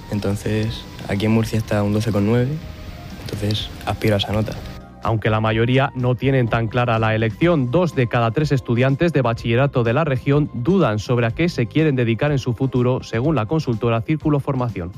entonces aquí en Murcia está un 12,9, entonces aspiro a esa nota. Aunque la mayoría no tienen tan clara la elección, 2 de cada 3 estudiantes de bachillerato de la región dudan sobre a qué se quieren dedicar en su futuro, según la consultora Círculo Formación.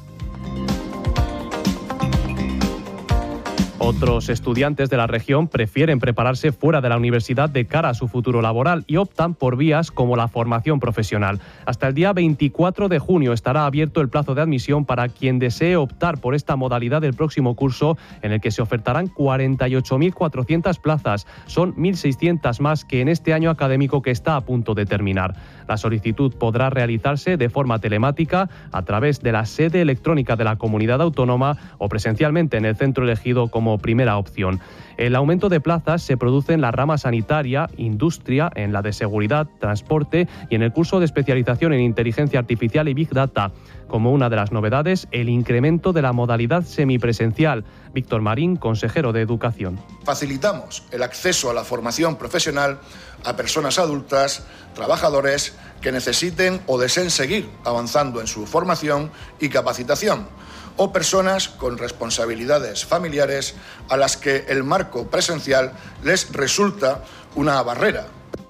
Otros estudiantes de la región prefieren prepararse fuera de la universidad de cara a su futuro laboral y optan por vías como la formación profesional. Hasta el día 24 de junio estará abierto el plazo de admisión para quien desee optar por esta modalidad del próximo curso, en el que se ofertarán 48.400 plazas. Son 1.600 más que en este año académico que está a punto de terminar. La solicitud podrá realizarse de forma telemática a través de la sede electrónica de la comunidad autónoma o presencialmente en el centro elegido como primera opción. El aumento de plazas se produce en la rama sanitaria, industria, en la de seguridad, transporte y en el curso de especialización en inteligencia artificial y Big Data. Como una de las novedades, el incremento de la modalidad semipresencial. Víctor Marín, consejero de Educación. Facilitamos el acceso a la formación profesional a personas adultas, trabajadores que necesiten o deseen seguir avanzando en su formación y capacitación, o personas con responsabilidades familiares a las que el marco presencial les resulta una barrera.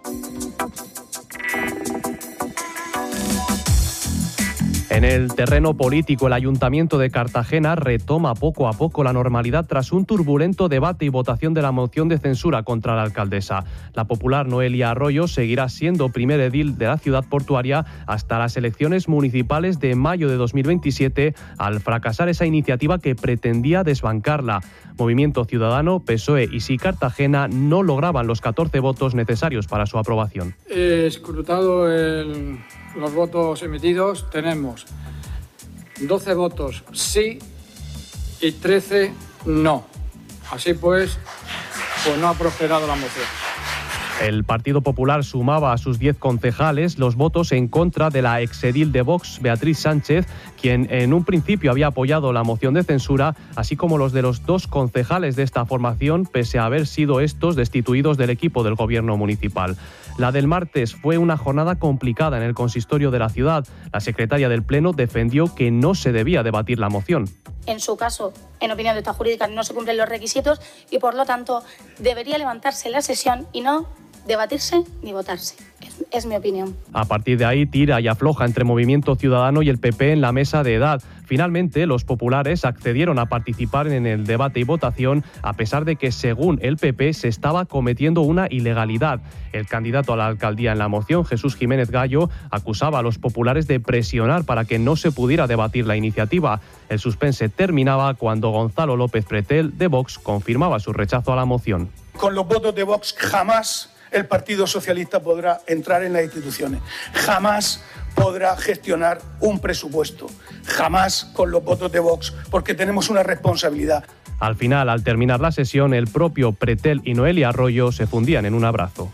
En el terreno político, el Ayuntamiento de Cartagena retoma poco a poco la normalidad tras un turbulento debate y votación de la moción de censura contra la alcaldesa. La popular Noelia Arroyo seguirá siendo primer edil de la ciudad portuaria hasta las elecciones municipales de mayo de 2027, al fracasar esa iniciativa que pretendía desbancarla. Movimiento Ciudadano, PSOE y Sí Cartagena no lograban los 14 votos necesarios para su aprobación. Escrutado los votos emitidos, tenemos 12 votos sí y 13 no. Así pues no ha prosperado la moción. El Partido Popular sumaba a sus 10 concejales los votos en contra de la exedil de Vox, Beatriz Sánchez, quien en un principio había apoyado la moción de censura, así como los de los 2 concejales de esta formación, pese a haber sido estos destituidos del equipo del gobierno municipal. La del martes fue una jornada complicada en el consistorio de la ciudad. La secretaria del Pleno defendió que no se debía debatir la moción. En su caso, en opinión de esta jurídica, no se cumplen los requisitos y, por lo tanto, debería levantarse la sesión y no debatirse ni votarse. Es mi opinión. A partir de ahí, tira y afloja entre Movimiento Ciudadano y el PP en la mesa de edad. Finalmente, los populares accedieron a participar en el debate y votación, a pesar de que, según el PP, se estaba cometiendo una ilegalidad. El candidato a la alcaldía en la moción, Jesús Jiménez Gallo, acusaba a los populares de presionar para que no se pudiera debatir la iniciativa. El suspense terminaba cuando Gonzalo López Pretel, de Vox, confirmaba su rechazo a la moción. Con los votos de Vox jamás el Partido Socialista podrá entrar en las instituciones, jamás podrá gestionar un presupuesto, jamás con los votos de Vox, porque tenemos una responsabilidad. Al final, al terminar la sesión, el propio Pretel y Noelia Arroyo se fundían en un abrazo.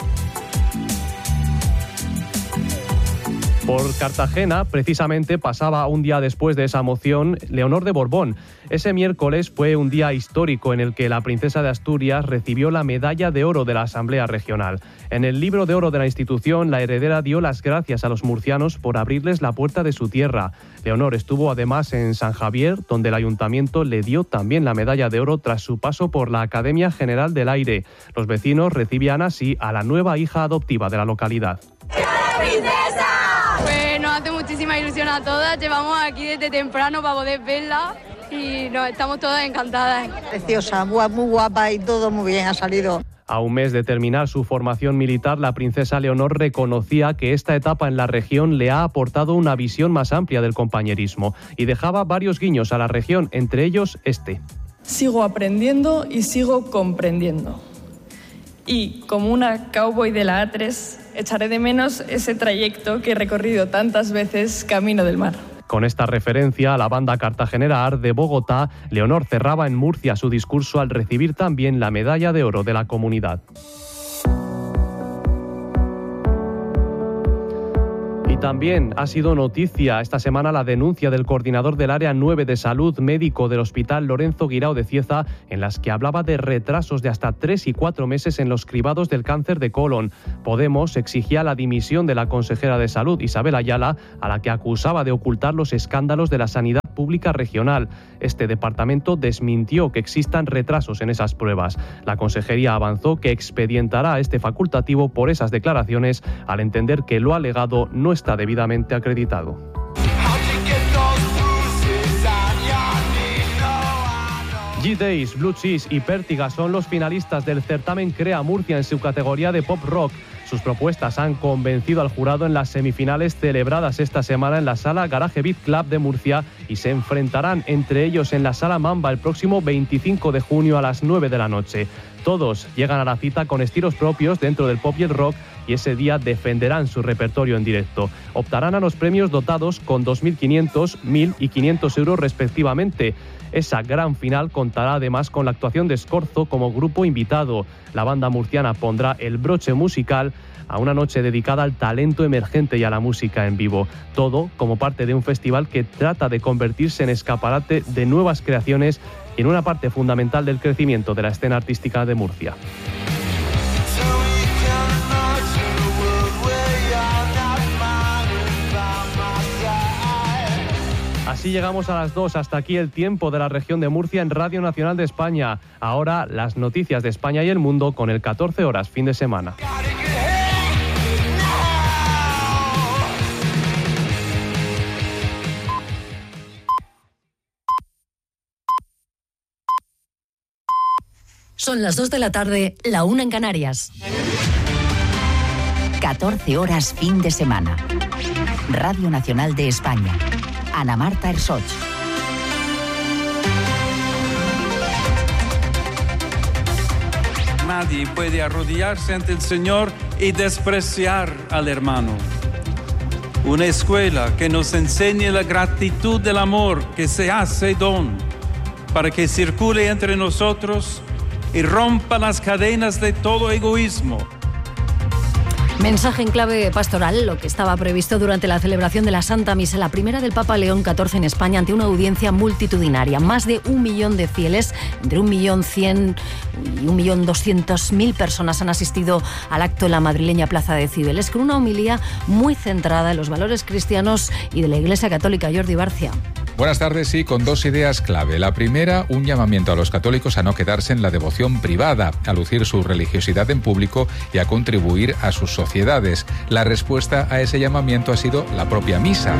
Por Cartagena, precisamente, pasaba un día después de esa moción Leonor de Borbón. Ese miércoles fue un día histórico en el que la princesa de Asturias recibió la medalla de oro de la Asamblea Regional. En el libro de oro de la institución, la heredera dio las gracias a los murcianos por abrirles la puerta de su tierra. Leonor estuvo además en San Javier, donde el ayuntamiento le dio también la medalla de oro tras su paso por la Academia General del Aire. Los vecinos recibían así a la nueva hija adoptiva de la localidad. ¡Princesa! Pues nos hace muchísima ilusión a todas, llevamos aquí desde temprano para poder verla y estamos todas encantadas. Preciosa, muy guapa y todo muy bien ha salido. A un mes de terminar su formación militar, la princesa Leonor reconocía que esta etapa en la región le ha aportado una visión más amplia del compañerismo y dejaba varios guiños a la región, entre ellos este. Sigo aprendiendo y sigo comprendiendo. Y, como una cowboy de la A3, echaré de menos ese trayecto que he recorrido tantas veces camino del mar. Con esta referencia a la banda cartagenera AR de Bogotá, Leonor cerraba en Murcia su discurso al recibir también la medalla de oro de la comunidad. También ha sido noticia esta semana la denuncia del coordinador del Área 9 de Salud médico del Hospital Lorenzo Guirao de Cieza, en las que hablaba de retrasos de hasta 3 y 4 meses en los cribados del cáncer de colon. Podemos exigía la dimisión de la consejera de Salud, Isabel Ayala, a la que acusaba de ocultar los escándalos de la sanidad pública Pública Regional. Este departamento desmintió que existan retrasos en esas pruebas. La Consejería avanzó que expedientará este facultativo por esas declaraciones al entender que lo alegado no está debidamente acreditado. G-Days, Blue Cheese y Pértiga son los finalistas del certamen Crea Murcia en su categoría de pop rock. Sus propuestas han convencido al jurado en las semifinales celebradas esta semana en la Sala Garage Beat Club de Murcia y se enfrentarán entre ellos en la Sala Mamba el próximo 25 de junio a las 9 de la noche. Todos llegan a la cita con estilos propios dentro del pop y el rock y ese día defenderán su repertorio en directo. Optarán a los premios dotados con 2.500, 1.000 y 500 euros respectivamente. Esa gran final contará además con la actuación de Scorzo como grupo invitado. La banda murciana pondrá el broche musical a una noche dedicada al talento emergente y a la música en vivo. Todo como parte de un festival que trata de convertirse en escaparate de nuevas creaciones y en una parte fundamental del crecimiento de la escena artística de Murcia. Así llegamos a las 2. Hasta aquí el tiempo de la región de Murcia en Radio Nacional de España. Ahora las noticias de España y el mundo con el 14 horas fin de semana. Son las 2 de la tarde, la 1 en Canarias. 14 horas fin de semana. Radio Nacional de España. Ana Marta Ersoch. Nadie puede arrodillarse ante el Señor y despreciar al hermano. Una escuela que nos enseñe la gratitud del amor que se hace don para que circule entre nosotros y rompa las cadenas de todo egoísmo. Mensaje en clave pastoral, lo que estaba previsto durante la celebración de la Santa Misa, la primera del Papa León XIV en España, ante una audiencia multitudinaria. Más de 1 millón de fieles, entre 1.100.000 y 1.200.000 personas han asistido al acto en la madrileña Plaza de Cibeles, con una homilía muy centrada en los valores cristianos y de la Iglesia Católica. Jordi Barcia. Buenas tardes, sí, con 2 ideas clave. La primera, un llamamiento a los católicos a no quedarse en la devoción privada, a lucir su religiosidad en público y a contribuir a sus sociedades. La respuesta a ese llamamiento ha sido la propia misa.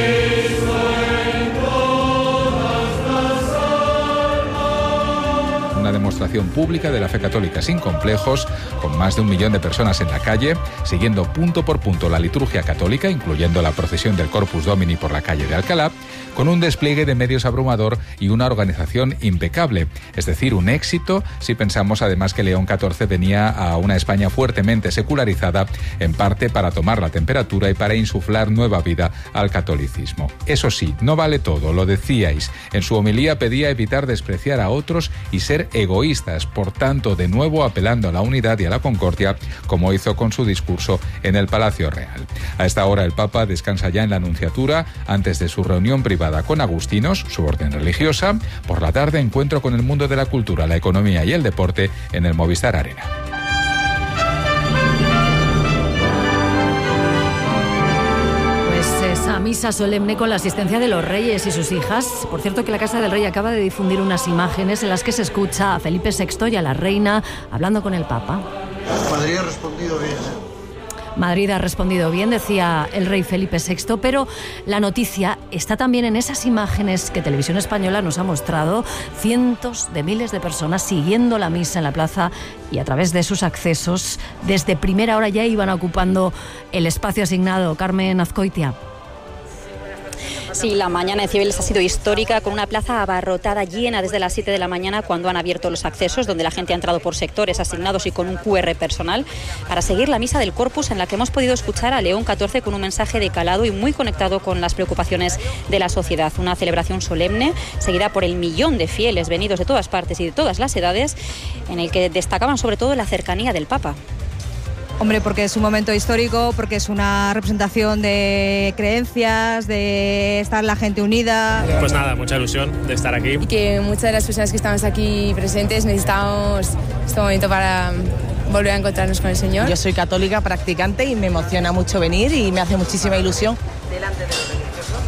Una demostración pública de la fe católica sin complejos, con más de 1 millón de personas en la calle, siguiendo punto por punto la liturgia católica, incluyendo la procesión del Corpus Domini por la calle de Alcalá, con un despliegue de medios abrumador y una organización impecable. Es decir, un éxito si pensamos además que León XIV venía a una España fuertemente secularizada, en parte para tomar la temperatura y para insuflar nueva vida al catolicismo. Eso sí, no vale todo, lo decíais. En su homilía pedía evitar despreciar a otros y ser egoístas, por tanto, de nuevo apelando a la unidad y a la concordia, como hizo con su discurso en el Palacio Real. A esta hora el Papa descansa ya en la Nunciatura antes de su reunión privada con agustinos, su orden religiosa. Por la tarde, encuentro con el mundo de la cultura, la economía y el deporte en el Movistar Arena. Esa misa solemne con la asistencia de los reyes y sus hijas. Por cierto, que la Casa del Rey acaba de difundir unas imágenes en las que se escucha a Felipe VI y a la reina hablando con el Papa. Madrid ha respondido bien, Madrid ha respondido bien, decía el rey Felipe VI, pero la noticia está también en esas imágenes que Televisión Española nos ha mostrado, cientos de miles de personas siguiendo la misa en la plaza y a través de sus accesos, desde primera hora ya iban ocupando el espacio asignado. Carmen Azcoitia. Sí, la mañana de Cibeles ha sido histórica, con una plaza abarrotada, llena desde las 7 de la mañana, cuando han abierto los accesos, donde la gente ha entrado por sectores asignados y con un QR personal, para seguir la misa del Corpus, en la que hemos podido escuchar a León XIV con un mensaje de calado y muy conectado con las preocupaciones de la sociedad. Una celebración solemne, seguida por el 1 millón de fieles venidos de todas partes y de todas las edades, en el que destacaban sobre todo la cercanía del Papa. Hombre, porque es un momento histórico, porque es una representación de creencias, de estar la gente unida. Pues nada, mucha ilusión de estar aquí. Y que muchas de las personas que estamos aquí presentes necesitamos este momento para volver a encontrarnos con el Señor. Yo soy católica practicante y me emociona mucho venir y me hace muchísima ilusión. Delante de los religiosos.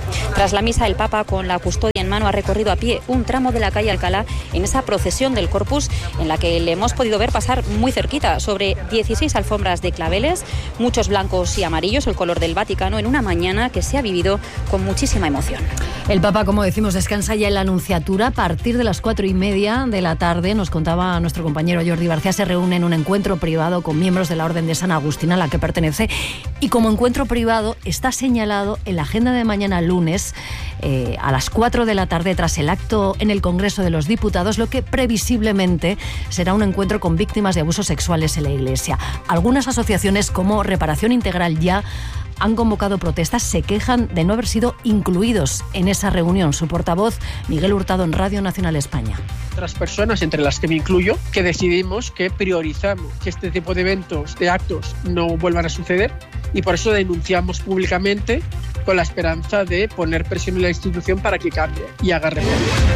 Tras la misa, el Papa, con la custodia en mano, ha recorrido a pie un tramo de la calle Alcalá en esa procesión del Corpus, en la que le hemos podido ver pasar muy cerquita, sobre 16 alfombras de claveles, muchos blancos y amarillos, el color del Vaticano, en una mañana que se ha vivido con muchísima emoción. El Papa, como decimos, descansa ya en la Nunciatura. A partir de las 4:30 de la tarde, nos contaba nuestro compañero Jordi García, se reúne en un encuentro privado con miembros de la Orden de San Agustín, a la que pertenece, y como encuentro privado está señalado en la agenda de mañana lunes a las 4 de la tarde, tras el acto en el Congreso de los Diputados, lo que previsiblemente será un encuentro con víctimas de abusos sexuales en la Iglesia. Algunas asociaciones, como Reparación Integral, ya han convocado protestas, se quejan de no haber sido incluidos en esa reunión. Su portavoz, Miguel Hurtado, en Radio Nacional España. Otras personas, entre las que me incluyo, que decidimos que priorizamos que este tipo de eventos, de actos, no vuelvan a suceder, y por eso denunciamos públicamente con la esperanza de poner presión en la institución para que cambie y haga reformas.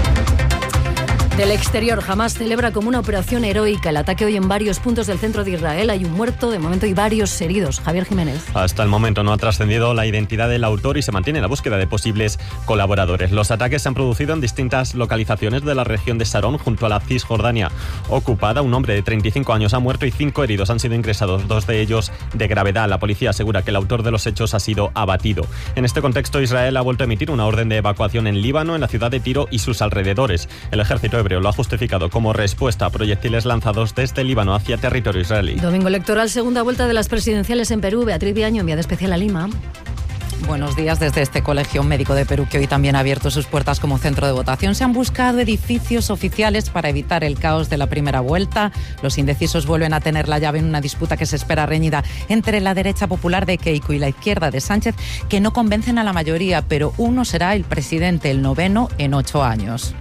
Del exterior, Hamás celebra como una operación heroica el ataque hoy en varios puntos del centro de Israel. Hay un muerto de momento y varios heridos. Javier Jiménez. Hasta el momento no ha trascendido la identidad del autor y se mantiene la búsqueda de posibles colaboradores. Los ataques se han producido en distintas localizaciones de la región de Sarón, junto a la Cisjordania ocupada. Un hombre de 35 años ha muerto y 5 heridos han sido ingresados, 2 de ellos de gravedad. La policía asegura que el autor de los hechos ha sido abatido. En este contexto, Israel ha vuelto a emitir una orden de evacuación en Líbano, en la ciudad de Tiro y sus alrededores. El ejército lo ha justificado como respuesta a proyectiles lanzados desde Líbano hacia territorio israelí. Domingo electoral, segunda vuelta de las presidenciales en Perú. Beatriz Viaño, enviada especial a Lima. Buenos días. Desde este Colegio Médico de Perú, que hoy también ha abierto sus puertas como centro de votación, se han buscado edificios oficiales para evitar el caos de la primera vuelta. Los indecisos vuelven a tener la llave en una disputa que se espera reñida entre la derecha popular de Keiko y la izquierda de Sánchez, que no convencen a la mayoría, pero uno será el presidente, el 9º en 8 años.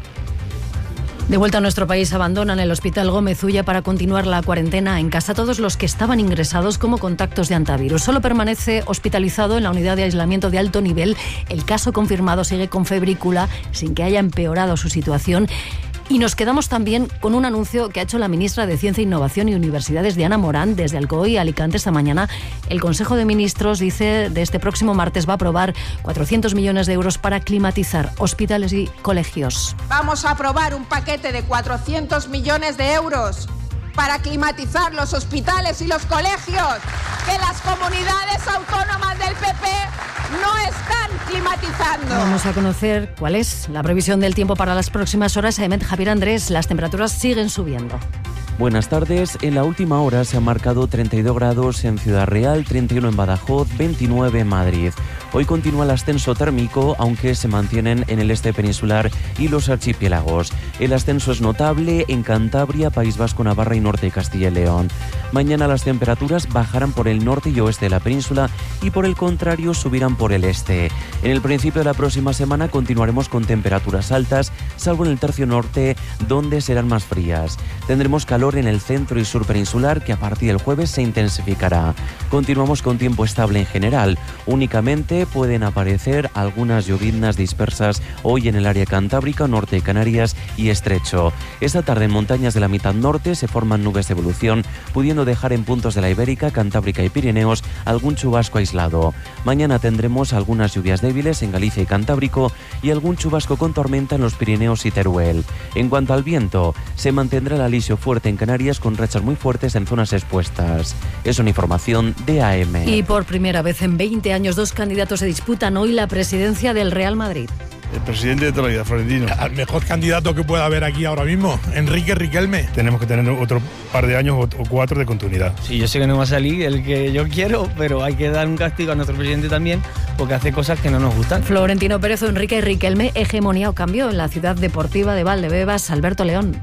De vuelta a nuestro país, abandonan el Hospital Gómez Ulla para continuar la cuarentena en casa todos los que estaban ingresados como contactos de antivirus. Solo permanece hospitalizado en la unidad de aislamiento de alto nivel. El caso confirmado sigue con febrícula, sin que haya empeorado su situación. Y nos quedamos también con un anuncio que ha hecho la ministra de Ciencia, Innovación y Universidades, Diana Morán, desde Alcoy y Alicante esta mañana. El Consejo de Ministros, dice, de este próximo martes va a aprobar 400 millones de euros para climatizar hospitales y colegios. Vamos a aprobar un paquete de 400 millones de euros para climatizar los hospitales y los colegios, que las comunidades autónomas del PP no están climatizando. Vamos a conocer cuál es la previsión del tiempo para las próximas horas. Javier Andrés, las temperaturas siguen subiendo. Buenas tardes. En la última hora se han marcado 32 grados en Ciudad Real, 31 en Badajoz, 29 en Madrid. Hoy continúa el ascenso térmico, aunque se mantienen en el este peninsular y los archipiélagos. El ascenso es notable en Cantabria, País Vasco, Navarra y norte de Castilla y León. Mañana las temperaturas bajarán por el norte y oeste de la península y por el contrario subirán por el este. En el principio de la próxima semana continuaremos con temperaturas altas, salvo en el tercio norte, donde serán más frías. Tendremos calor en el centro y sur peninsular, que a partir del jueves se intensificará. Continuamos con tiempo estable en general. Únicamente pueden aparecer algunas lloviznas dispersas hoy en el área cantábrica, norte de Canarias y estrecho. Esta tarde en montañas de la mitad norte se forman nubes de evolución, pudiendo dejar en puntos de la Ibérica, Cantábrica y Pirineos algún chubasco aislado. Mañana tendremos algunas lluvias débiles en Galicia y Cantábrico y algún chubasco con tormenta en los Pirineos y Teruel. En cuanto al viento, se mantendrá el alisio fuerte en Canarias, con rachas muy fuertes en zonas expuestas. Es una información de AM. Y por primera vez en 20 años, 2 candidatos se disputan hoy la presidencia del Real Madrid. El presidente de toda la vida, Florentino. Al mejor candidato que pueda haber aquí ahora mismo, Enrique Riquelme. Tenemos que tener otro par de años o 4 de continuidad. Sí, yo sé que no va a salir el que yo quiero, pero hay que dar un castigo a nuestro presidente también, porque hace cosas que no nos gustan. Florentino Pérez o Enrique Riquelme, hegemonía o cambio en la ciudad deportiva de Valdebebas. Alberto León.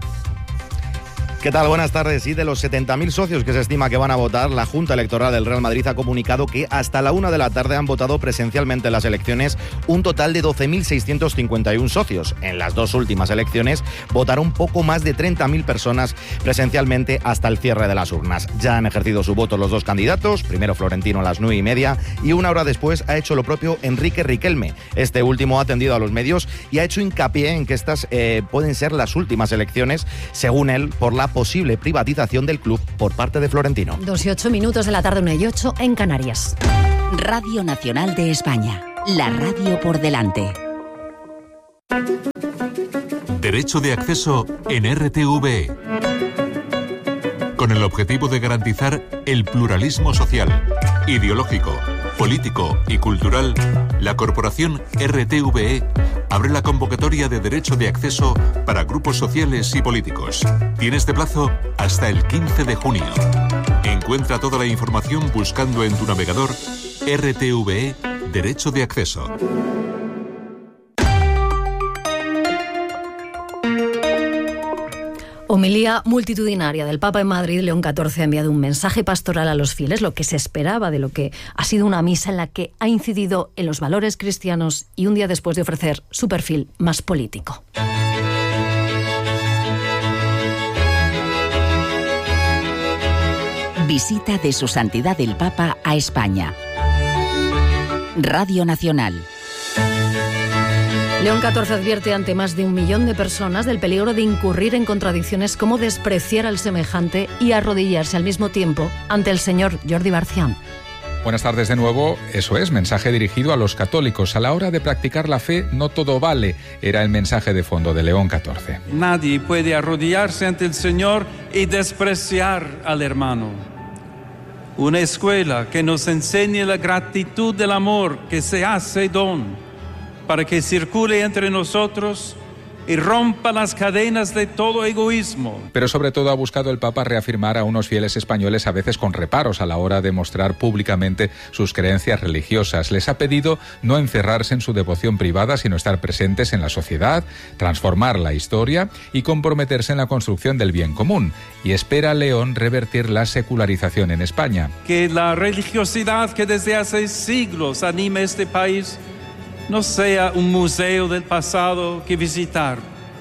¿Qué tal? Buenas tardes. Y de los 70.000 socios que se estima que van a votar, la Junta Electoral del Real Madrid ha comunicado que hasta la 1 de la tarde han votado presencialmente en las elecciones un total de 12.651 socios. En las 2 últimas elecciones votaron poco más de 30.000 personas presencialmente hasta el cierre de las urnas. Ya han ejercido su voto los 2 candidatos, primero Florentino a las 9:30 y una hora después ha hecho lo propio Enrique Riquelme. Este último ha atendido a los medios y ha hecho hincapié en que estas pueden ser las últimas elecciones, según él, por la posible privatización del club por parte de Florentino. 2:08 de la tarde, 1:08 en Canarias. Radio Nacional de España, la radio por delante. Derecho de acceso en RTVE. Con el objetivo de garantizar el pluralismo social, ideológico, político y cultural, la corporación RTVE abre la convocatoria de derecho de acceso para grupos sociales y políticos. Tiene este plazo hasta el 15 de junio. Encuentra toda la información buscando en tu navegador RTVE Derecho de Acceso. Homilía multitudinaria del Papa en Madrid. León XIV ha enviado un mensaje pastoral a los fieles, lo que se esperaba de lo que ha sido una misa en la que ha incidido en los valores cristianos y un día después de ofrecer su perfil más político. Visita de Su Santidad el Papa a España. Radio Nacional. León XIV advierte ante más de 1 millón de personas del peligro de incurrir en contradicciones como despreciar al semejante y arrodillarse al mismo tiempo ante el señor Jordi Barcián. Buenas tardes de nuevo. Eso es, mensaje dirigido a los católicos. A la hora de practicar la fe, no todo vale. Era el mensaje de fondo de León XIV. Nadie puede arrodillarse ante el Señor y despreciar al hermano. Una escuela que nos enseñe la gratitud del amor que se hace don, para que circule entre nosotros y rompa las cadenas de todo egoísmo. Pero sobre todo ha buscado el Papa reafirmar a unos fieles españoles a veces con reparos a la hora de mostrar públicamente sus creencias religiosas. Les ha pedido no encerrarse en su devoción privada, sino estar presentes en la sociedad, transformar la historia y comprometerse en la construcción del bien común. Y espera León revertir la secularización en España. Que la religiosidad que desde hace siglos anima este país no sea un museo del pasado que visitar,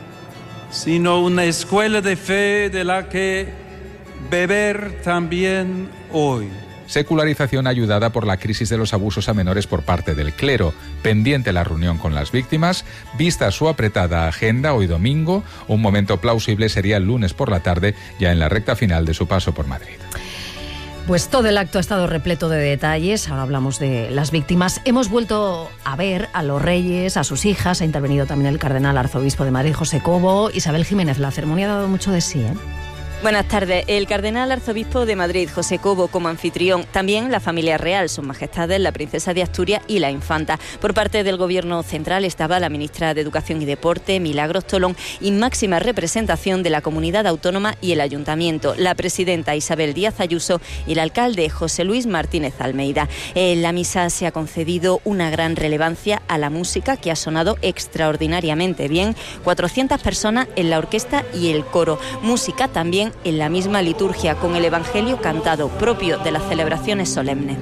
sino una escuela de fe de la que beber también hoy. Secularización ayudada por la crisis de los abusos a menores por parte del clero, pendiente la reunión con las víctimas, vista su apretada agenda hoy domingo, un momento plausible sería el lunes por la tarde, ya en la recta final de su paso por Madrid. Pues todo el acto ha estado repleto de detalles. Ahora hablamos de las víctimas. Hemos vuelto a ver a los reyes, a sus hijas. Ha intervenido también el cardenal arzobispo de Madrid, José Cobo. Isabel Jiménez, la ceremonia ha dado mucho de sí, ¿eh? Buenas tardes. El cardenal arzobispo de Madrid, José Cobo, como anfitrión. También la familia real, sus majestades, la princesa de Asturias y la infanta. Por parte del gobierno central estaba la ministra de Educación y Deporte, Milagros Tolón, y máxima representación de la comunidad autónoma y el ayuntamiento, la presidenta Isabel Díaz Ayuso y el alcalde José Luis Martínez Almeida. En la misa se ha concedido una gran relevancia a la música, que ha sonado extraordinariamente bien. 400 personas en la orquesta y el coro. Música también en la misma liturgia, con el Evangelio cantado, propio de las celebraciones solemnes.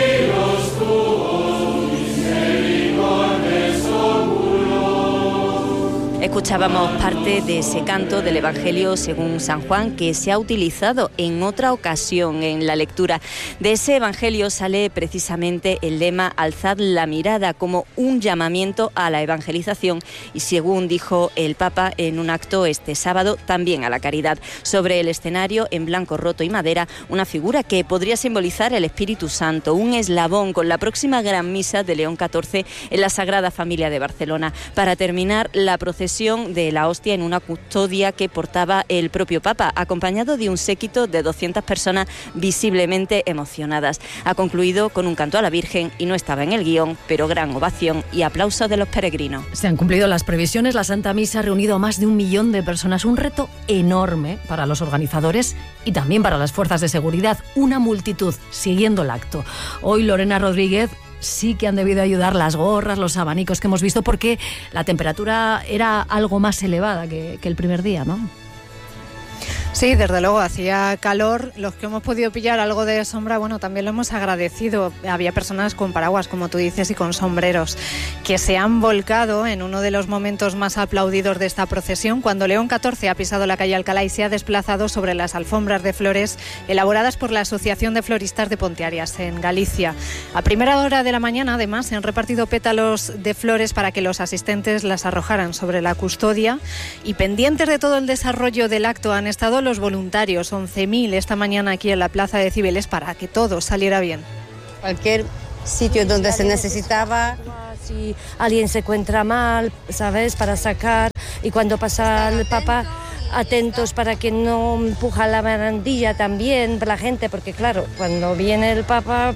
Escuchábamos parte de ese canto del Evangelio según San Juan, que se ha utilizado en otra ocasión en la lectura. De ese Evangelio sale precisamente el lema "Alzad la mirada", como un llamamiento a la evangelización y, según dijo el Papa en un acto este sábado, también a la caridad. Sobre el escenario, en blanco roto y madera, una figura que podría simbolizar el Espíritu Santo, un eslabón con la próxima gran misa de León XIV en la Sagrada Familia de Barcelona. Para terminar, la procesión de la hostia en una custodia que portaba el propio Papa, acompañado de un séquito de 200 personas visiblemente emocionadas. Ha concluido con un canto a la Virgen y no estaba en el guión, pero gran ovación y aplausos de los peregrinos. Se han cumplido las previsiones. La Santa Misa ha reunido a más de 1 millón de personas, un reto enorme para los organizadores y también para las fuerzas de seguridad. Una multitud siguiendo el acto. Hoy Lorena Rodríguez, sí que han debido ayudar las gorras, los abanicos que hemos visto, porque la temperatura era algo más elevada que el primer día, ¿no? Sí, desde luego, hacía calor. Los que hemos podido pillar algo de sombra, bueno, también lo hemos agradecido. Había personas con paraguas, como tú dices, y con sombreros, que se han volcado en uno de los momentos más aplaudidos de esta procesión, cuando León XIV ha pisado la calle Alcalá y se ha desplazado sobre las alfombras de flores elaboradas por la Asociación de Floristas de Pontearias, en Galicia. A primera hora de la mañana, además, se han repartido pétalos de flores para que los asistentes las arrojaran sobre la custodia, y pendientes de todo el desarrollo del acto han estado los voluntarios, 11.000 esta mañana aquí en la Plaza de Cibeles, para que todo saliera bien. Cualquier sitio donde se necesitaba si alguien se encuentra mal, ¿sabes? Para sacar, y cuando pasa el Papa, atentos para que no empuja la barandilla también la gente, porque claro, cuando viene el Papa...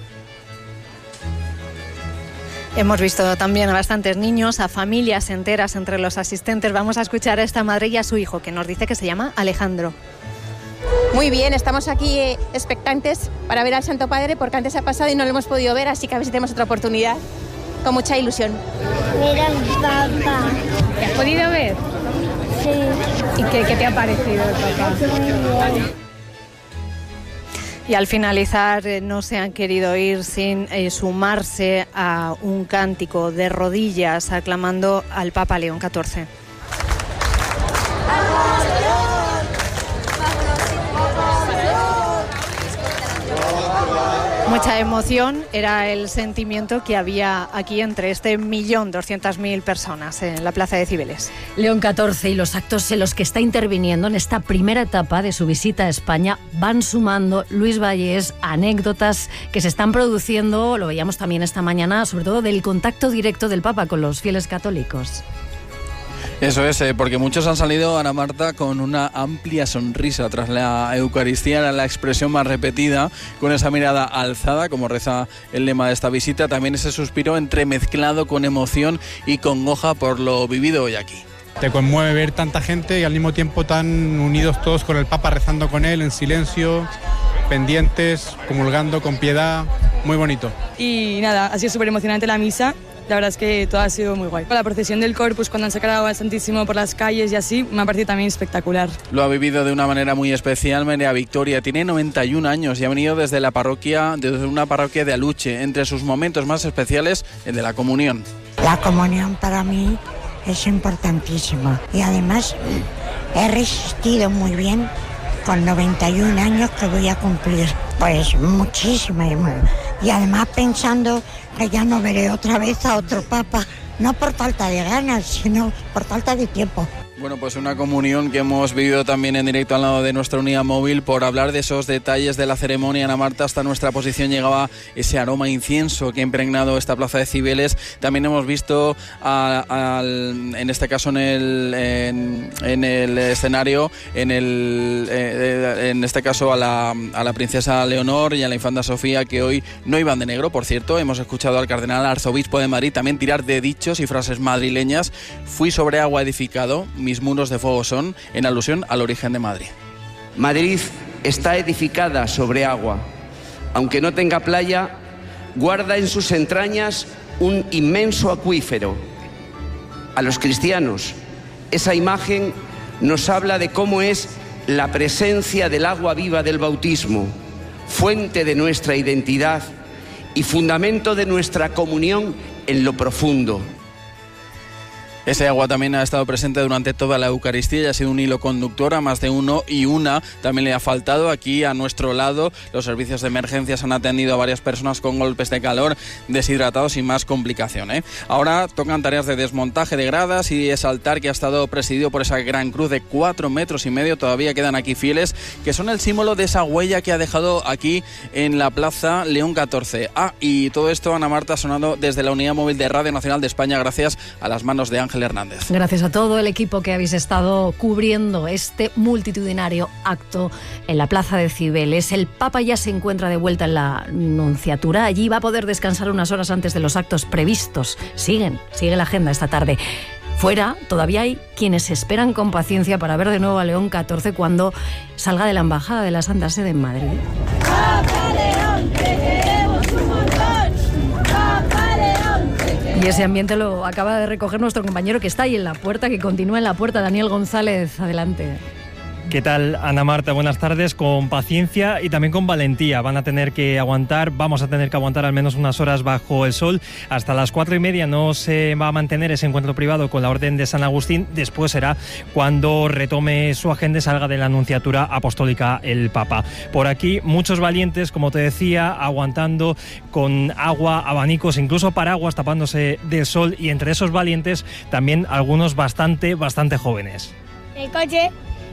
Hemos visto también a bastantes niños, a familias enteras entre los asistentes. Vamos a escuchar a esta madre y a su hijo, que nos dice que se llama Alejandro. Muy bien, estamos aquí expectantes para ver al Santo Padre, porque antes ha pasado y no lo hemos podido ver, así que a ver si tenemos otra oportunidad, con mucha ilusión. Mira el Papa. ¿Te has podido ver? Sí. ¿Y qué te ha parecido el Papa? Y al finalizar no se han querido ir sin sumarse a un cántico de rodillas aclamando al Papa León XIV. Mucha emoción era el sentimiento que había aquí entre 1.200.000 personas en la Plaza de Cibeles. León XIV y los actos en los que está interviniendo en esta primera etapa de su visita a España van sumando, Luis Vallés, anécdotas que se están produciendo, lo veíamos también esta mañana, sobre todo del contacto directo del Papa con los fieles católicos. Eso es, porque muchos han salido, Ana Marta, con una amplia sonrisa tras la Eucaristía, era la expresión más repetida, con esa mirada alzada, como reza el lema de esta visita, también ese suspiro entremezclado con emoción y congoja por lo vivido hoy aquí. Te conmueve ver tanta gente y al mismo tiempo tan unidos todos con el Papa, rezando con él en silencio, pendientes, comulgando con piedad, muy bonito. Y nada, ha sido súper emocionante la misa. La verdad es que todo ha sido muy guay. La procesión del Corpus, cuando han sacado al Santísimo por las calles y así, me ha parecido también espectacular. Lo ha vivido de una manera muy especial María Victoria. Tiene 91 años y ha venido desde una parroquia de Aluche. Entre sus momentos más especiales, el de la comunión. La comunión para mí es importantísima y además he resistido muy bien con 91 años que voy a cumplir. Pues muchísimo. Y además pensando que ya no veré otra vez a otro Papa, no por falta de ganas, sino por falta de tiempo. Bueno, pues una comunión que hemos vivido también en directo al lado de nuestra unidad móvil. Por hablar de esos detalles de la ceremonia, Ana Marta, hasta nuestra posición llegaba ese aroma incienso que ha impregnado esta plaza de Cibeles. También hemos visto, en este caso en el escenario, en este caso a la princesa Leonor y a la infanta Sofía, que hoy no iban de negro, por cierto. Hemos escuchado al cardenal arzobispo de Madrid también tirar de dichos y frases madrileñas. Fui sobre agua edificado, mis muros de fuego son, en alusión al origen de Madrid. Madrid está edificada sobre agua. Aunque no tenga playa, guarda en sus entrañas un inmenso acuífero. A los cristianos, esa imagen nos habla de cómo es la presencia del agua viva del bautismo, fuente de nuestra identidad y fundamento de nuestra comunión en lo profundo. Ese agua también ha estado presente durante toda la Eucaristía y ha sido un hilo conductor. A más de uno y una también le ha faltado. Aquí a nuestro lado los servicios de emergencias han atendido a varias personas con golpes de calor, deshidratados y más complicación. Ahora tocan tareas de desmontaje de gradas y ese altar que ha estado presidido por esa gran cruz de 4,5 metros. Todavía quedan aquí fieles que son el símbolo de esa huella que ha dejado aquí en la Plaza León XIV. Y todo esto, Ana Marta, sonando desde la unidad móvil de Radio Nacional de España, gracias a las manos de Ángel Hernández. Gracias a todo el equipo que habéis estado cubriendo este multitudinario acto en la Plaza de Cibeles. El Papa ya se encuentra de vuelta en la Nunciatura. Allí va a poder descansar unas horas antes de los actos previstos. Sigue la agenda esta tarde. Fuera, todavía hay quienes esperan con paciencia para ver de nuevo a León XIV cuando salga de la Embajada de la Santa Sede en Madrid. ¡Papa León, te queremos un montón! ¡Papa León, te queremos! Y ese ambiente lo acaba de recoger nuestro compañero que está ahí en la puerta, que continúa en la puerta, Daniel González. Adelante. ¿Qué tal, Ana Marta? Buenas tardes. Con paciencia y también con valentía. Vamos a tener que aguantar al menos unas horas bajo el sol. Hasta las 4:30 no se va a mantener ese encuentro privado con la Orden de San Agustín. Después será cuando retome su agenda y salga de la Nunciatura Apostólica el Papa. Por aquí, muchos valientes, como te decía, aguantando con agua, abanicos, incluso paraguas, tapándose del sol. Y entre esos valientes, también algunos bastante jóvenes. El coche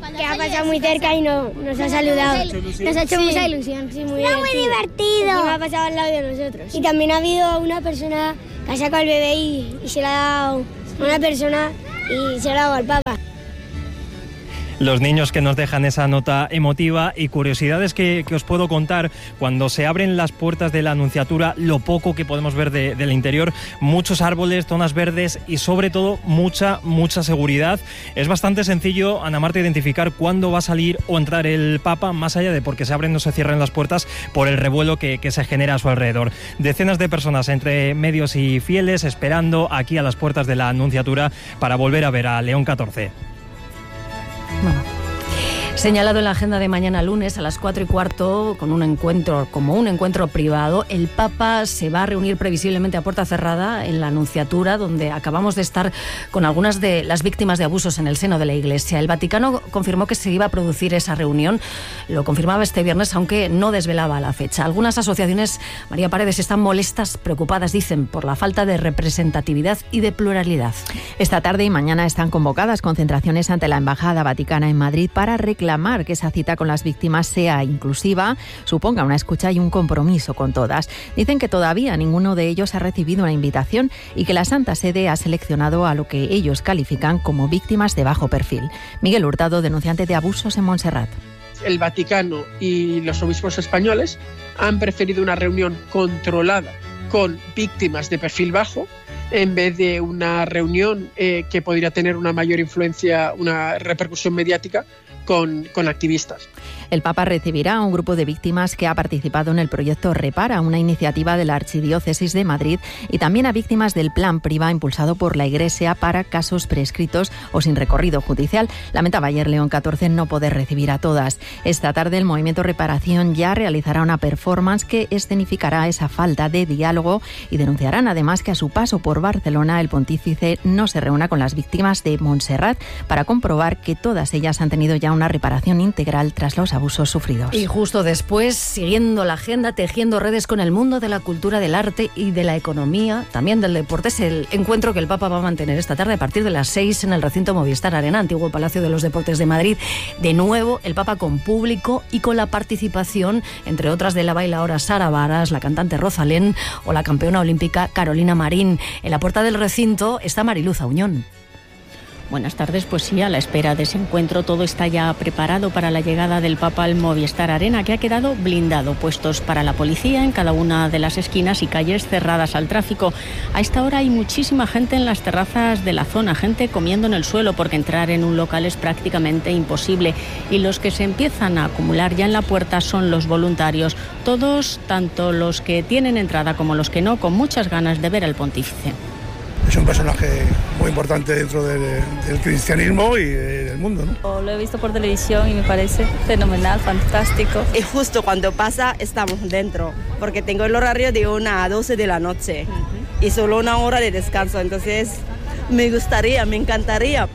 Que ha pasado muy cerca y nos ha saludado. Nos ha hecho mucha ilusión, sí, muy divertido. Y me ha pasado al lado de nosotros. Y también ha habido una persona que ha sacado al bebé y se la ha dado a una persona y se la ha dado al Papa. Los niños que nos dejan esa nota emotiva y curiosidades que os puedo contar cuando se abren las puertas de la Anunciatura, lo poco que podemos ver del interior, muchos árboles, zonas verdes y sobre todo mucha seguridad. Es bastante sencillo, Ana Marta, identificar cuándo va a salir o entrar el Papa, más allá de porque se abren o se cierran las puertas por el revuelo que se genera a su alrededor. Decenas de personas entre medios y fieles esperando aquí a las puertas de la Anunciatura para volver a ver a León XIV. Señalado en la agenda de mañana lunes a las 4:15 con un encuentro privado, el Papa se va a reunir previsiblemente a puerta cerrada en la Anunciatura, donde acabamos de estar con algunas de las víctimas de abusos en el seno de la Iglesia. El Vaticano confirmó que se iba a producir esa reunión, lo confirmaba este viernes, aunque no desvelaba la fecha. Algunas asociaciones, María Paredes, están molestas, preocupadas, dicen, por la falta de representatividad y de pluralidad. Esta tarde y mañana están convocadas concentraciones ante la Embajada Vaticana en Madrid para reclamar que esa cita con las víctimas sea inclusiva, suponga una escucha y un compromiso con todas. Dicen que todavía ninguno de ellos ha recibido una invitación y que la Santa Sede ha seleccionado a lo que ellos califican como víctimas de bajo perfil. Miguel Hurtado, denunciante de abusos en Montserrat. El Vaticano y los obispos españoles han preferido una reunión controlada con víctimas de perfil bajo en vez de una reunión que podría tener una mayor influencia, una repercusión mediática con activistas. El Papa recibirá a un grupo de víctimas que ha participado en el proyecto Repara, una iniciativa de la Archidiócesis de Madrid, y también a víctimas del Plan Priva impulsado por la Iglesia para casos prescritos o sin recorrido judicial. Lamentaba ayer León XIV no poder recibir a todas. Esta tarde el Movimiento Reparación ya realizará una performance que escenificará esa falta de diálogo y denunciarán además que a su paso por Barcelona el pontífice no se reúna con las víctimas de Montserrat para comprobar que todas ellas han tenido ya una reparación integral tras los abusos sufridos. Y justo después, siguiendo la agenda, tejiendo redes con el mundo de la cultura, del arte y de la economía, también del deporte, es el encuentro que el Papa va a mantener esta tarde a partir de las 6 en el recinto Movistar Arena, antiguo Palacio de los Deportes de Madrid. De nuevo, el Papa con público y con la participación, entre otras, de la bailaora Sara Varas, la cantante Rosalén o la campeona olímpica Carolina Marín. En la puerta del recinto está Mariluz Auñón. Buenas tardes, pues sí, a la espera de ese encuentro todo está ya preparado para la llegada del Papa al Movistar Arena, que ha quedado blindado, puestos para la policía en cada una de las esquinas y calles cerradas al tráfico. A esta hora hay muchísima gente en las terrazas de la zona, gente comiendo en el suelo porque entrar en un local es prácticamente imposible, y los que se empiezan a acumular ya en la puerta son los voluntarios, todos, tanto los que tienen entrada como los que no, con muchas ganas de ver al pontífice. Es un personaje muy importante dentro del cristianismo y del mundo, ¿no? Lo he visto por televisión y me parece fenomenal, fantástico. Y justo cuando pasa estamos dentro, porque tengo el horario de 1 a 12 de la noche y solo 1 hora de descanso, entonces me encantaría.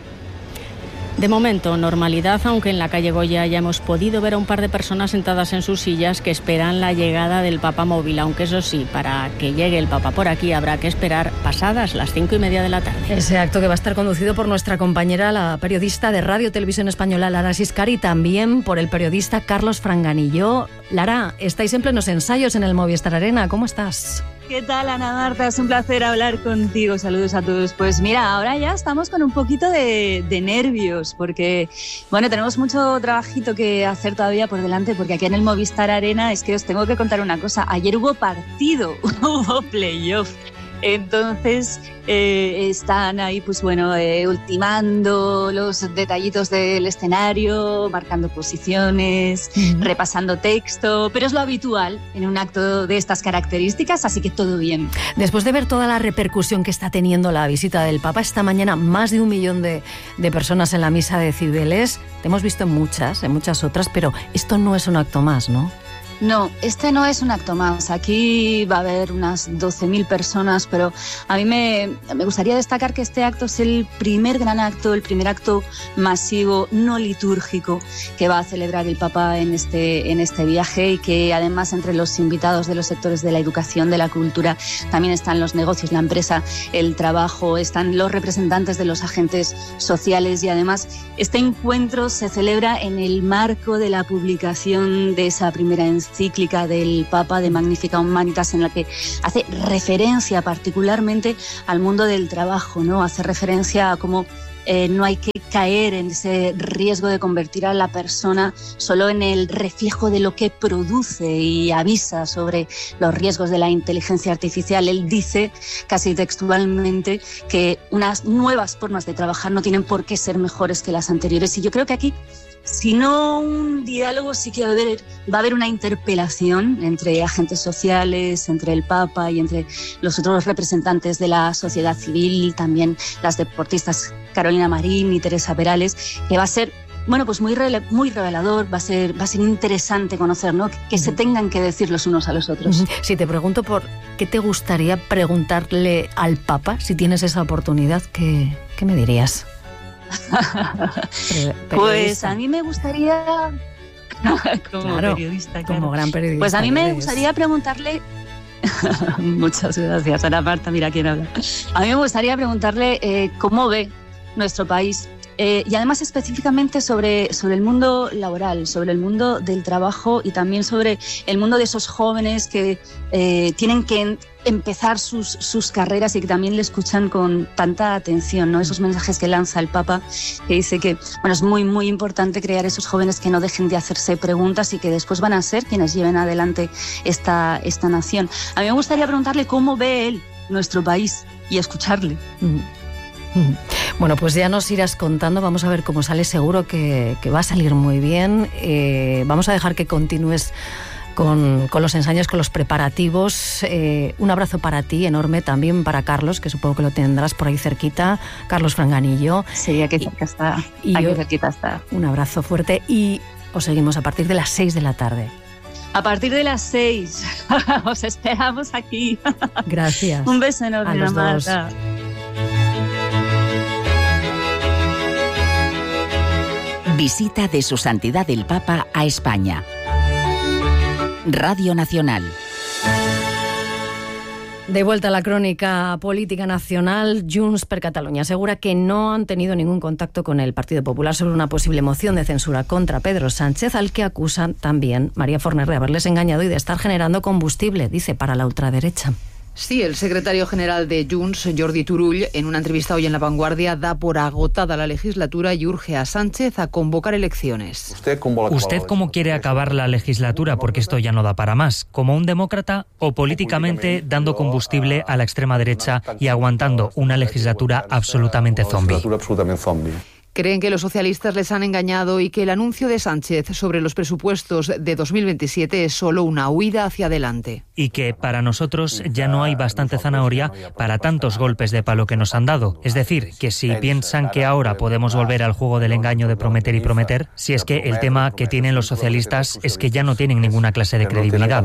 De momento, normalidad, aunque en la calle Goya ya hemos podido ver a un par de personas sentadas en sus sillas que esperan la llegada del Papa móvil, aunque eso sí, para que llegue el Papa por aquí habrá que esperar pasadas las 5:30 de la tarde. Ese acto que va a estar conducido por nuestra compañera, la periodista de Radio Televisión Española, Lara Siscari, y también por el periodista Carlos Franganillo. Lara, estáis en plenos ensayos en el Movistar Arena, ¿cómo estás? ¿Qué tal, Ana Marta? Es un placer hablar contigo. Saludos a todos. Pues mira, ahora ya estamos con un poquito de nervios porque, bueno, tenemos mucho trabajito que hacer todavía por delante, porque aquí en el Movistar Arena es que os tengo que contar una cosa. Ayer hubo partido, hubo playoff. Entonces están ahí, pues bueno, ultimando los detallitos del escenario, marcando posiciones, repasando texto, pero es lo habitual en un acto de estas características, así que todo bien. Después de ver toda la repercusión que está teniendo la visita del Papa esta mañana, más de 1 millón de personas en la misa de Cibeles, te hemos visto en muchas otras, pero esto no es un acto más, ¿no? No, este no es un acto más. Aquí va a haber unas 12.000 personas, pero a mí me gustaría destacar que este acto es el primer gran acto, el primer acto masivo, no litúrgico, que va a celebrar el Papa en este viaje, y que además entre los invitados de los sectores de la educación, de la cultura, también están los negocios, la empresa, el trabajo, están los representantes de los agentes sociales, y además este encuentro se celebra en el marco de la publicación de esa primera encíclica del Papa de Magnificat Humanitas, en la que hace referencia particularmente al mundo del trabajo, ¿no? Hace referencia a cómo no hay que caer en ese riesgo de convertir a la persona solo en el reflejo de lo que produce, y avisa sobre los riesgos de la inteligencia artificial. Él dice casi textualmente que unas nuevas formas de trabajar no tienen por qué ser mejores que las anteriores, y yo creo que aquí, si no un diálogo, sí que va a haber una interpelación entre agentes sociales, entre el Papa y entre los otros representantes de la sociedad civil, también las deportistas Carolina Marín y Teresa Perales, que va a ser, bueno, pues muy revelador, va a ser interesante conocer, ¿no? Que se tengan que decir los unos a los otros. Si te pregunto por qué te gustaría preguntarle al Papa, si tienes esa oportunidad, ¿qué me dirías? Pues a mí me gustaría, como periodista, como gran periodista, pues a mí me gustaría preguntarle muchas gracias, Ana Marta, mira quién habla. A mí me gustaría preguntarle cómo ve nuestro país, y además específicamente sobre el mundo laboral, sobre el mundo del trabajo, y también sobre el mundo de esos jóvenes que tienen que empezar sus carreras y que también le escuchan con tanta atención, ¿no? Esos mensajes que lanza el Papa, que dice que, bueno, es muy, muy importante crear esos jóvenes que no dejen de hacerse preguntas y que después van a ser quienes lleven adelante esta nación. A mí me gustaría preguntarle cómo ve él nuestro país y escucharle. Bueno, pues ya nos irás contando, vamos a ver cómo sale, seguro que va a salir muy bien. Vamos a dejar que continúes con los ensayos, con los preparativos. Un abrazo para ti, enorme, también para Carlos, que supongo que lo tendrás por ahí cerquita, Carlos Franganillo. Sí, aquí cerca está, aquí cerquita está. Un abrazo fuerte, y os seguimos a partir de las 6 de la tarde. A partir de las 6, os esperamos aquí. Gracias. Un beso enorme, a los Marta. Dos. Visita de Su Santidad el Papa a España. Radio Nacional. De vuelta a la crónica política nacional, Junts per Catalunya asegura que no han tenido ningún contacto con el Partido Popular sobre una posible moción de censura contra Pedro Sánchez, al que acusan también María Forner de haberles engañado y de estar generando combustible, dice, para la ultraderecha. Sí, el secretario general de Junts, Jordi Turull, en una entrevista hoy en La Vanguardia, da por agotada la legislatura y urge a Sánchez a convocar elecciones. ¿Usted cómo quiere acabar la legislatura? Porque esto ya no da para más. ¿Como un demócrata o políticamente dando combustible a la extrema derecha y aguantando una legislatura absolutamente zombie? Creen que los socialistas les han engañado y que el anuncio de Sánchez sobre los presupuestos de 2027 es solo una huida hacia adelante. Y que para nosotros ya no hay bastante zanahoria para tantos golpes de palo que nos han dado. Es decir, que si piensan que ahora podemos volver al juego del engaño de prometer y prometer, si es que el tema que tienen los socialistas es que ya no tienen ninguna clase de credibilidad.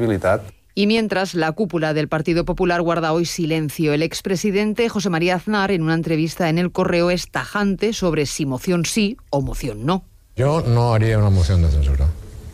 Y mientras, la cúpula del Partido Popular guarda hoy silencio. El expresidente José María Aznar, en una entrevista en El Correo, es tajante sobre si moción sí o moción no. Yo no haría una moción de censura.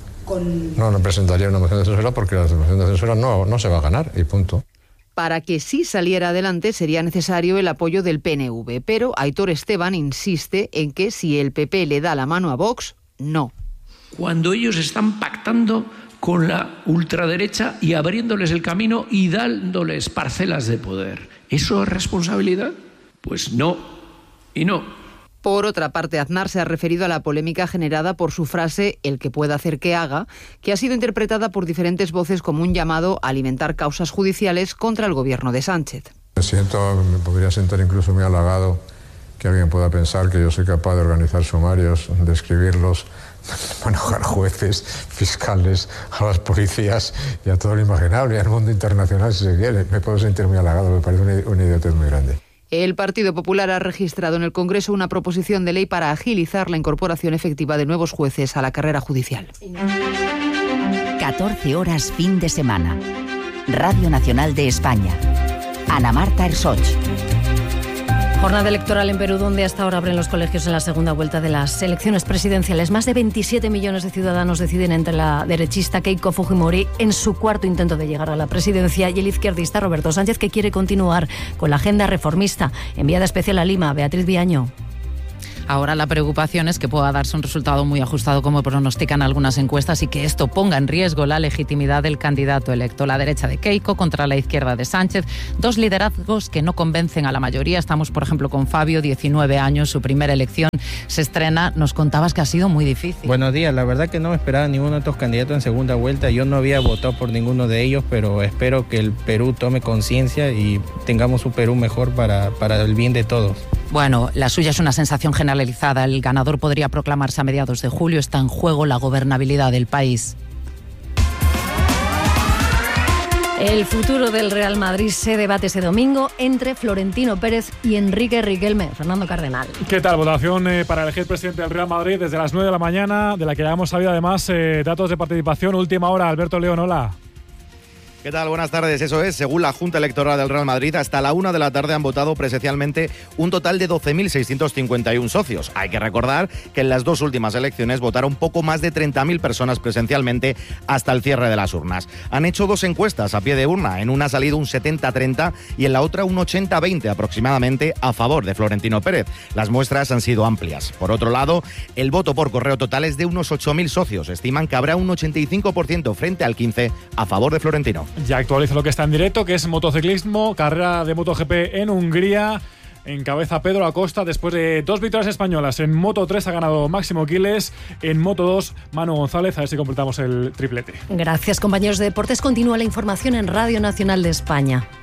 No presentaría una moción de censura porque la moción de censura no se va a ganar, y punto. Para que sí saliera adelante sería necesario el apoyo del PNV, pero Aitor Esteban insiste en que si el PP le da la mano a Vox, no. Cuando ellos están pactando con la ultraderecha y abriéndoles el camino y dándoles parcelas de poder. ¿Eso es responsabilidad? Pues no, y no. Por otra parte, Aznar se ha referido a la polémica generada por su frase «el que pueda hacer que haga», que ha sido interpretada por diferentes voces como un llamado a alimentar causas judiciales contra el gobierno de Sánchez. Me podría sentir incluso muy halagado que alguien pueda pensar que yo soy capaz de organizar sumarios, de escribirlos, manejar jueces, fiscales, a las policías y a todo lo imaginable, y al mundo internacional si se quiere. Me puedo sentir muy halagado, me parece una idiotez muy grande. El Partido Popular ha registrado en el Congreso una proposición de ley para agilizar la incorporación efectiva de nuevos jueces a la carrera judicial. 14 horas fin de semana. Radio Nacional de España. Ana Marta Ersoch. Jornada electoral en Perú, donde hasta ahora abren los colegios en la segunda vuelta de las elecciones presidenciales. Más de 27 millones de ciudadanos deciden entre la derechista Keiko Fujimori en su cuarto intento de llegar a la presidencia y el izquierdista Roberto Sánchez, que quiere continuar con la agenda reformista. Enviada especial a Lima, Beatriz Viaño. Ahora la preocupación es que pueda darse un resultado muy ajustado, como pronostican algunas encuestas, y que esto ponga en riesgo la legitimidad del candidato electo. La derecha de Keiko contra la izquierda de Sánchez, dos liderazgos que no convencen a la mayoría. Estamos, por ejemplo, con Fabio, 19 años, su primera elección se estrena. Nos contabas que ha sido muy difícil. Buenos días, la verdad que no me esperaba ninguno de estos candidatos en segunda vuelta. Yo no había votado por ninguno de ellos, pero espero que el Perú tome conciencia y tengamos un Perú mejor para el bien de todos. Bueno, la suya es una sensación generalizada. El ganador podría proclamarse a mediados de julio. Está en juego la gobernabilidad del país. El futuro del Real Madrid se debate ese domingo entre Florentino Pérez y Enrique Riquelme. Fernando Cardenal. ¿Qué tal? Votación para elegir presidente del Real Madrid desde las 9 de la mañana, de la que ya hemos sabido además datos de participación. Última hora, Alberto León, hola. ¿Qué tal? Buenas tardes. Eso es, según la Junta Electoral del Real Madrid, hasta la 1 de la tarde han votado presencialmente un total de 12.651 socios. Hay que recordar que en las dos últimas elecciones votaron poco más de 30.000 personas presencialmente hasta el cierre de las urnas. Han hecho dos encuestas a pie de urna. En una ha salido un 70-30 y en la otra un 80-20 aproximadamente a favor de Florentino Pérez. Las muestras han sido amplias. Por otro lado, el voto por correo total es de unos 8.000 socios. Estiman que habrá un 85% frente al 15% a favor de Florentino. Ya actualizo lo que está en directo, que es motociclismo, carrera de MotoGP en Hungría. Encabeza Pedro Acosta después de dos victorias españolas. En Moto 3 ha ganado Máximo Quiles, en Moto 2 Manu González. A ver si completamos el triplete. Gracias, compañeros de deportes. Continúa la información en Radio Nacional de España.